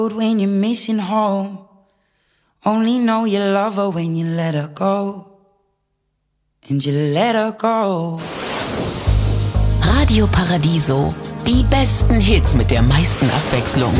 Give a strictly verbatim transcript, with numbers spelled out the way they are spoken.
When you're missing home, only know you love her when you let her go. And you let her go. Radio Paradiso, die besten Hits mit der meisten Abwechslung.